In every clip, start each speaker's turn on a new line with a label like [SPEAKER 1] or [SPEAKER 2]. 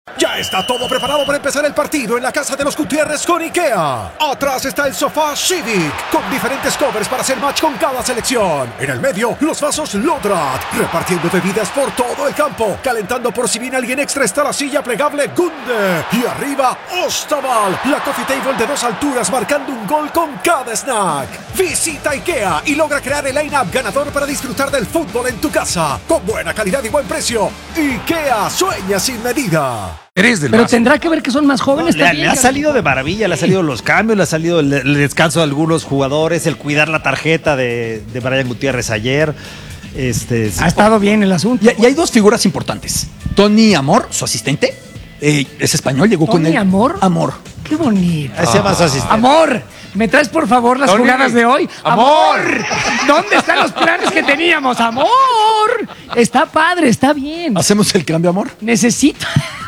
[SPEAKER 1] Ya está todo preparado para empezar el partido en la casa de los Gutiérrez con IKEA. Atrás está el sofá Civic, con diferentes covers para hacer match con cada selección. En el medio, los vasos Lodrat, repartiendo bebidas por todo el campo. Calentando por si viene alguien extra está la silla plegable Gunde. Y arriba, Ostaval, la coffee table de 2 alturas marcando un gol con cada snack. Visita IKEA y logra crear el line-up ganador para disfrutar del fútbol en tu casa. Con buena calidad y buen precio. IKEA sueña sin medida.
[SPEAKER 2] Pero tendrá que ver que son más jóvenes también.
[SPEAKER 3] Le ha salido de maravilla, le ha salido los cambios, le ha salido el descanso de algunos jugadores, el cuidar la tarjeta de Brian Gutiérrez ayer.
[SPEAKER 2] Ha estado bien el asunto.
[SPEAKER 4] Y hay dos figuras importantes. Tony Amor, su asistente, es español, llegó con él.
[SPEAKER 2] ¿Tony Amor?
[SPEAKER 4] Amor.
[SPEAKER 2] Qué bonito.
[SPEAKER 3] Se llama su asistente.
[SPEAKER 2] Amor, ¿me traes por favor las jugadas de hoy? ¡Amor! ¿Dónde están los planes que teníamos? ¡Amor! Está padre, está bien.
[SPEAKER 4] ¿Hacemos el cambio, Amor?
[SPEAKER 2] Necesito...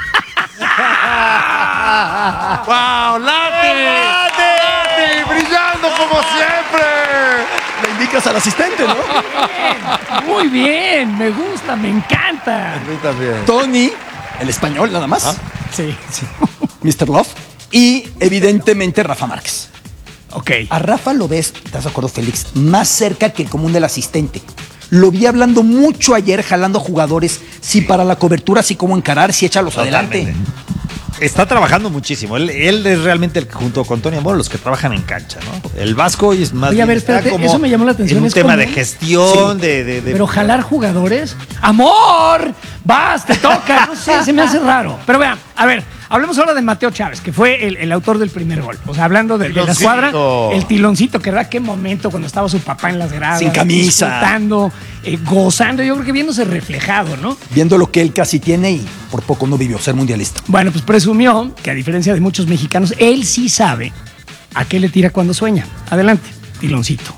[SPEAKER 5] ¡Wow! ¡Lati! ¡Brillando como siempre!
[SPEAKER 4] Le indicas al asistente, ¿no?
[SPEAKER 2] Muy bien, me gusta, me encanta.
[SPEAKER 5] A mí también.
[SPEAKER 4] Tony, el español nada más.
[SPEAKER 2] Sí.
[SPEAKER 4] Mr. Love. Y evidentemente Rafa Márquez.
[SPEAKER 2] Ok.
[SPEAKER 4] A Rafa lo ves, ¿estás de acuerdo, Félix? Más cerca que el común del asistente. Lo vi hablando mucho ayer, jalando jugadores, si para la cobertura, si cómo encarar, si échalos adelante.
[SPEAKER 3] Está trabajando muchísimo. Él es realmente el que, junto con Tony Amor, los que trabajan en cancha, ¿no? El Vasco es más.
[SPEAKER 2] Oye, a ver, espérate,
[SPEAKER 3] como
[SPEAKER 2] eso me llamó la atención.
[SPEAKER 3] En un
[SPEAKER 2] ¿Es
[SPEAKER 3] tema
[SPEAKER 2] común?
[SPEAKER 3] de gestión,
[SPEAKER 2] Sí.
[SPEAKER 3] de
[SPEAKER 2] Pero jalar jugadores. ¡Amor! ¡Vas, te toca! No sé, se me hace raro. Pero vean, a ver, hablemos ahora de Mateo Chávez, que fue el autor del primer gol. O sea, hablando de la escuadra, el tiloncito, que verdad, qué momento cuando estaba su papá en las gradas.
[SPEAKER 4] Sin camisa.
[SPEAKER 2] Disfrutando, gozando, yo creo que viéndose reflejado, ¿no?
[SPEAKER 4] Viendo lo que él casi tiene y por poco no vivió, ser mundialista.
[SPEAKER 2] Bueno, pues presumió que a diferencia de muchos mexicanos, él sí sabe a qué le tira cuando sueña. Adelante, tiloncito.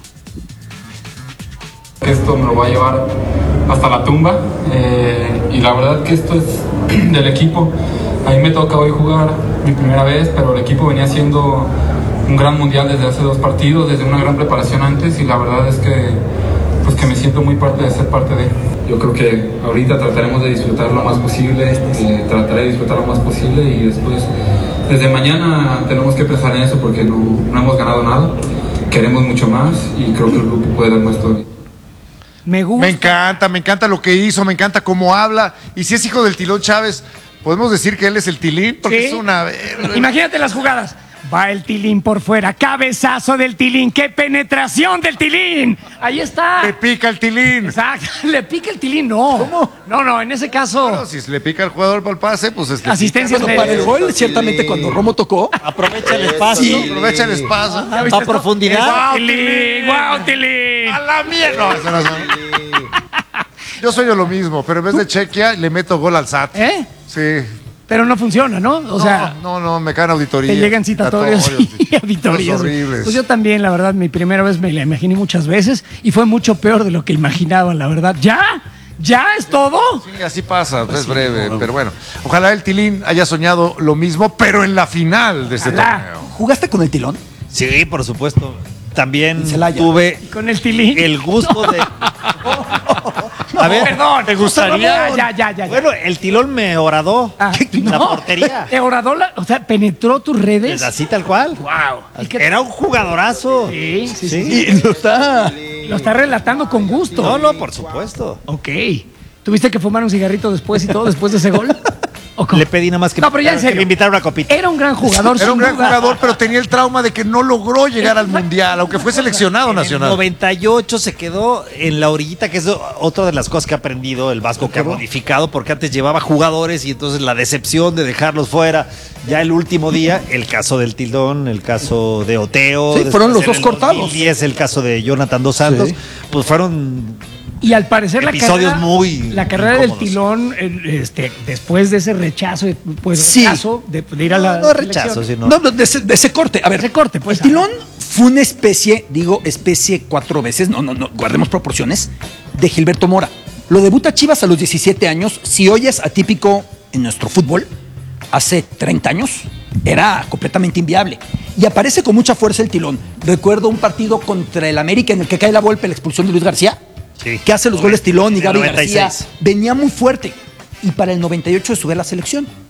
[SPEAKER 6] Esto me lo voy a llevar hasta la tumba y la verdad que esto es del equipo. A mí me toca hoy jugar mi primera vez, pero el equipo venía haciendo un gran mundial desde hace 2 partidos, desde una gran preparación antes, y la verdad es que, pues, que me siento muy parte de ser parte de. Yo creo que ahorita trataremos de disfrutar lo más posible, trataré de disfrutar lo más posible y después, desde mañana tenemos que pensar en eso porque no hemos ganado nada, queremos mucho más y creo que el grupo puede dar más todavía.
[SPEAKER 2] Me gusta.
[SPEAKER 5] Me encanta lo que hizo, me encanta cómo habla. Y si es hijo del Tilón Chávez, ¿podemos decir que él es el Tilín? Porque
[SPEAKER 2] Sí.
[SPEAKER 5] es una...
[SPEAKER 2] Imagínate las jugadas. Va el Tilín por fuera, cabezazo del Tilín, qué penetración del Tilín. Ahí está.
[SPEAKER 5] Le pica el Tilín.
[SPEAKER 2] Exacto. Le pica el Tilín, no.
[SPEAKER 5] ¿Cómo?
[SPEAKER 2] No, en ese caso.
[SPEAKER 5] Bueno, si le pica al jugador para el pase, pues es que...
[SPEAKER 2] Asistencia
[SPEAKER 4] Bueno, para el gol, ciertamente cuando Romo tocó,
[SPEAKER 3] aprovecha el espacio.
[SPEAKER 5] Aprovecha el espacio.
[SPEAKER 3] A profundidad.
[SPEAKER 2] Tilín, wow, Tilín.
[SPEAKER 5] ¡A la mierda! No, eso no es- Yo sueño lo mismo, pero en vez de Chequia, le meto gol al SAT.
[SPEAKER 2] ¿Eh?
[SPEAKER 5] Sí.
[SPEAKER 2] Pero no funciona, ¿no? O sea,
[SPEAKER 5] No, me caen auditorías.
[SPEAKER 2] te llegan citatorios y
[SPEAKER 5] sí.
[SPEAKER 2] auditorías.
[SPEAKER 5] Cosas horribles.
[SPEAKER 2] Pues yo también, la verdad, mi primera vez me la imaginé muchas veces y fue mucho peor de lo que imaginaba, la verdad. ¿Ya es todo?
[SPEAKER 5] Sí, así pasa, es breve, pero bueno. Ojalá el Tilín haya soñado lo mismo, pero en la final de este
[SPEAKER 2] Ojalá.
[SPEAKER 5] torneo.
[SPEAKER 4] ¿jugaste con el Tilón?
[SPEAKER 3] Sí, por supuesto. También
[SPEAKER 4] En Celaya.
[SPEAKER 3] tuve
[SPEAKER 2] Con el Tilín.
[SPEAKER 3] el gusto de... A ver,
[SPEAKER 2] Perdón.
[SPEAKER 3] ¿te gustaría?
[SPEAKER 2] Ya.
[SPEAKER 3] Bueno, el Tilón me horadó
[SPEAKER 2] Ah,
[SPEAKER 3] la
[SPEAKER 2] no.
[SPEAKER 3] portería.
[SPEAKER 2] Oradola, o sea, penetró tus redes.
[SPEAKER 3] Así tal cual.
[SPEAKER 2] Wow. ¿Y qué-
[SPEAKER 3] Era un jugadorazo.
[SPEAKER 2] Sí.
[SPEAKER 4] Y lo está.
[SPEAKER 2] Lo está relatando con gusto.
[SPEAKER 3] No, por supuesto.
[SPEAKER 2] Ok. ¿Tuviste que fumar un cigarrito después y todo, después de ese gol? ¿O cómo?
[SPEAKER 3] Le pedí nada más que,
[SPEAKER 2] No, pero ya en
[SPEAKER 3] que
[SPEAKER 2] serio.
[SPEAKER 3] me invitara una copita.
[SPEAKER 2] Era un gran jugador,
[SPEAKER 5] Era
[SPEAKER 2] sin
[SPEAKER 5] un gran
[SPEAKER 2] duda.
[SPEAKER 5] jugador, pero tenía el trauma de que no logró llegar al Mundial, aunque fue seleccionado
[SPEAKER 3] En el
[SPEAKER 5] nacional.
[SPEAKER 3] 98 se quedó en la orillita, que es otra de las cosas que ha aprendido el Vasco, que ha modificado, porque antes llevaba jugadores y entonces la decepción de dejarlos fuera. Ya el último día, el caso del Tilón, el caso de Oteo.
[SPEAKER 4] Sí, fueron los
[SPEAKER 3] después
[SPEAKER 4] dos
[SPEAKER 3] en el
[SPEAKER 4] cortados.
[SPEAKER 3] 2010 el caso de Jonathan Dos Santos.
[SPEAKER 4] Sí.
[SPEAKER 3] Pues fueron
[SPEAKER 2] Y al parecer
[SPEAKER 3] episodios
[SPEAKER 2] la carrera del
[SPEAKER 3] incómodos.
[SPEAKER 2] Tilón, después de ese rechazo, pues
[SPEAKER 4] Sí.
[SPEAKER 2] rechazo de ir a la
[SPEAKER 3] No rechazo,
[SPEAKER 2] selección.
[SPEAKER 3] sino.
[SPEAKER 4] No, de ese corte. A ver,
[SPEAKER 2] Ese corte, pues.
[SPEAKER 4] el Tilón fue una especie, digo, especie 4 veces, no, guardemos proporciones, de Gilberto Mora. Lo debuta Chivas a los 17 años. Si hoy es atípico en nuestro fútbol, hace 30 años era completamente inviable. Y aparece con mucha fuerza el Tilón. Recuerdo un partido contra el América en el que cae la Volpe, la expulsión de Luis García,
[SPEAKER 3] Sí.
[SPEAKER 4] que hace los goles Tilón y
[SPEAKER 3] En
[SPEAKER 4] Gaby
[SPEAKER 3] 96.
[SPEAKER 4] García. Venía muy fuerte. Y para el 98 se sube a la selección.